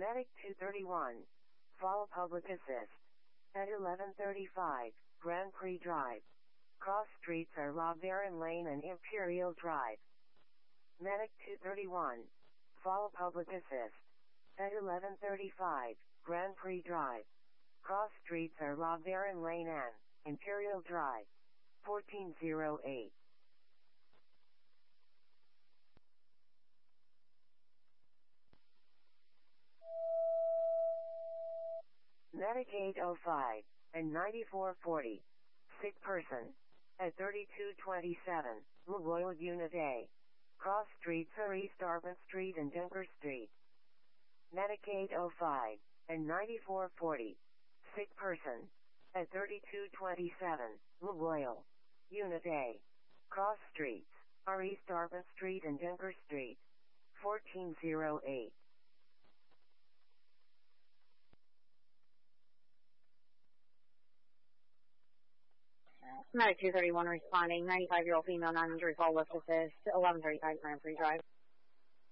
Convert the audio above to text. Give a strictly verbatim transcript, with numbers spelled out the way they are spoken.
Medic two thirty-one. Follow public assist. At eleven thirty-five, Grand Prix Drive. Cross streets are LaVergne Lane and Imperial Drive. Medic two thirty-one. Follow public assist. At eleven thirty-five, Grand Prix Drive. Cross streets are LaVergne Lane and Imperial Drive. fourteen oh eight. Medic eight oh five and ninety-four forty. Sick person. At thirty-two twenty-seven, Royal Unit A. Cross streets are East Arpent Street and Denver Street. Medic eight oh five and ninety-four forty. Sick person. At thirty-two twenty-seven, Royal Unit A. Cross streets are East Arpent Street and Denver Street. fourteen oh eight. Medic two thirty-one responding, ninety-five-year-old female non-injury call lift assist, eleven thirty-five Grand Prix Drive.